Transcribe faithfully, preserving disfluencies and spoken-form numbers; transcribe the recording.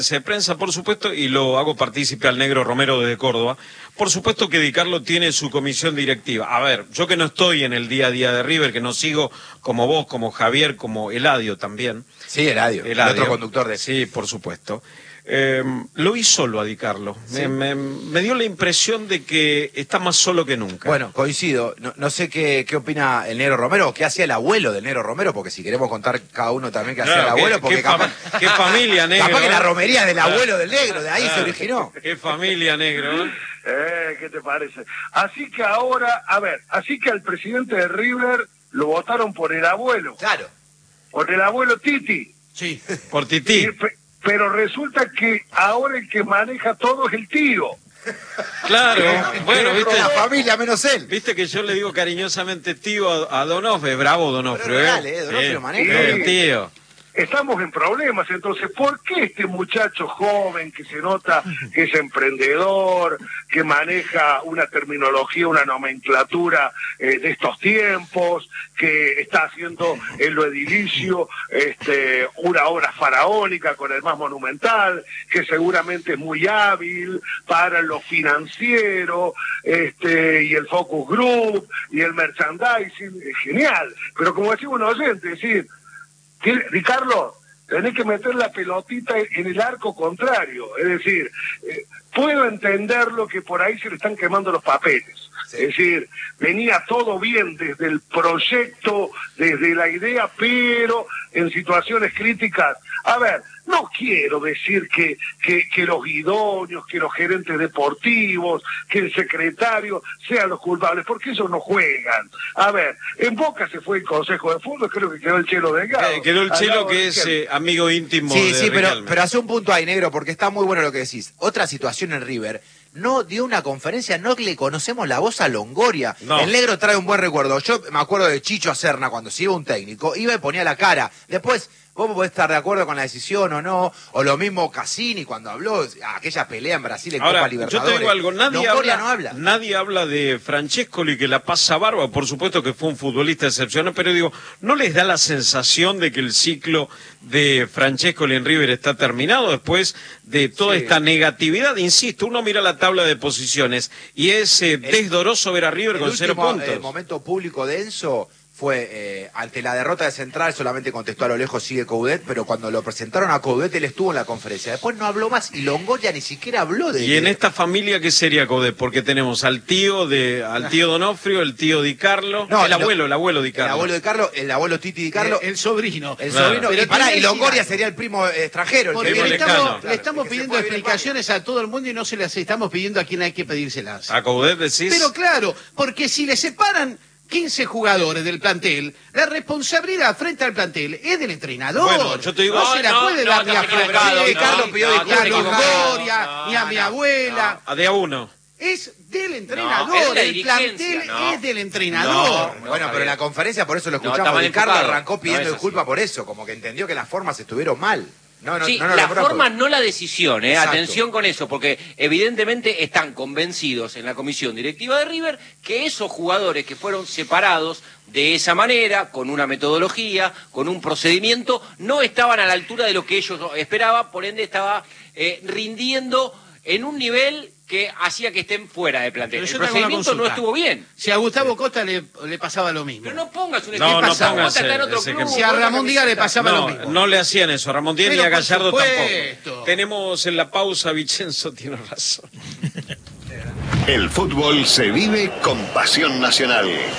de prensa, por supuesto, y lo hago partícipe al negro Romero desde Córdoba. Por supuesto que Di Carlo tiene su comisión directiva. A ver, yo que no estoy en el día a día de River, que no sigo como vos, como Javier, como Eladio también. Sí, Eladio, Eladio. El otro conductor de... Sí, por supuesto. Eh, lo vi solo a Di Carlo. ¿Sí? Me, me, me dio la impresión de que está más solo que nunca. Bueno, coincido. No, no sé qué, qué opina el negro Romero, o qué hacía el abuelo del negro Romero, porque si queremos contar cada uno también qué hacía Claro, el abuelo, qué, porque qué, capaz, fam qué familia negro. Capaz que la ¿eh? romería del Claro. abuelo del negro, de ahí Claro. se originó. Qué familia negro, ¿eh? Eh, ¿Qué te parece? Así que ahora, a ver, así que al presidente de River lo votaron por el abuelo. Claro. Por el abuelo Titi. Sí. Por Tití. Y, pero resulta que ahora el que maneja todo es el tío. Claro, bueno, viste. La familia menos él. Viste que yo le digo cariñosamente tío a, a Donofre, bravo Donofre, Pero ¿eh? real, ¿eh? Donofre lo maneja. Sí, tío. Estamos en problemas, entonces, ¿por qué este muchacho joven que se nota que es emprendedor, que maneja una terminología, una nomenclatura eh, de estos tiempos, que está haciendo en lo edilicio este, una obra faraónica con el más monumental, que seguramente es muy hábil para lo financiero, este, y el focus group, y el merchandising, es genial, pero como decía un oyente, es decir, Ricardo, tenés que meter la pelotita en el arco contrario, es decir, eh, puedo entenderlo que por ahí se le están quemando los papeles, sí. Es decir, venía todo bien desde el proyecto, desde la idea, pero en situaciones críticas, a ver, no quiero decir que, que, que los idóneos, que los gerentes deportivos, que el secretario sean los culpables, porque esos no juegan. A ver, en Boca se fue el Consejo de Fútbol, creo que quedó el Chelo Delgado. Eh, quedó el Chelo, que es eh, amigo íntimo sí, de Sí, sí, pero, Riquelme. pero hace un punto ahí, negro, porque está muy bueno lo que decís. Otra situación en River, no dio una conferencia, no le conocemos la voz a Longoria. No. El negro trae un buen recuerdo. Yo me acuerdo de Chicho Serna cuando se iba un técnico, iba y ponía la cara. Después, vos podés estar de acuerdo con la decisión o no, o lo mismo Cassini cuando habló, aquella pelea en Brasil en Ahora, Copa Libertadores. yo te digo algo, nadie Longoria habla, no habla. nadie habla de Francescoli, que la pasa barba, por supuesto que fue un futbolista excepcional, pero digo, ¿no les da la sensación de que el ciclo de Francescoli en River está terminado después de toda Sí. esta negatividad? Insisto, uno mira la tabla de posiciones y es eh, desdoroso ver a River El con cero último puntos. eh, momento público denso fue eh, ante la derrota de Central, solamente contestó a lo lejos sigue Coudet, pero cuando lo presentaron a Coudet él estuvo en la conferencia. Después no habló más y Longoria ni siquiera habló de Y en de- esta familia, ¿qué sería Coudet? Porque tenemos al tío de al tío Donofrio, el tío Di Carlo, No, el lo- abuelo, el abuelo Di el Carlo. abuelo de Carlos, el abuelo Titi Di Carlo, El, el sobrino. el Claro. sobrino, Pero y, pará, te voy a y decir Longoria algo. sería el primo extranjero. El Porque primo le lejano. estamos, Claro, le estamos el que se pidiendo puede vivir en explicaciones a todo el mundo y no se las estamos pidiendo a quien hay que pedírselas. A Coudet decís. Pero claro, porque si le separan quince jugadores del plantel, la responsabilidad frente al plantel es del entrenador. Bueno, yo te digo- no, No, se la no, puede no, dar ni a estás equivocado, Francescoli, Di Carlo pidió ni a disculpas, Longoria, no, ni a mi no, abuela. A de a uno. Es del No, entrenador, es la el dirigencia, plantel no. es del entrenador. No, Bueno, pero en la conferencia por eso lo No, escuchamos. está mal Di Carlo enfocado. arrancó No pidiendo es así. disculpas por eso, como que entendió que las formas estuvieron mal. No, no, sí, no, no, la no, no, forma, no. no la decisión, ¿eh? Exacto. Atención con eso, porque evidentemente están convencidos en la comisión directiva de River que esos jugadores que fueron separados de esa manera, con una metodología, con un procedimiento, no estaban a la altura de lo que ellos esperaban, por ende estaba eh, rindiendo en un nivel que hacía que estén fuera de plantel. Pero El yo te hago una procedimiento no consulta. estuvo bien. Si a Gustavo Costa le, le pasaba lo mismo. Pero no pongas un No, ejemplo. no Gustavo pongas Costa está en ese- otro ese club. ejemplo. Si a Ramón Díaz le pasaba lo No, mismo. no le hacían eso, a Ramón Díaz ni Pero a por Gallardo supuesto. tampoco. Tenemos en la pausa, Vicenzo tiene razón. El fútbol se vive con pasión nacional.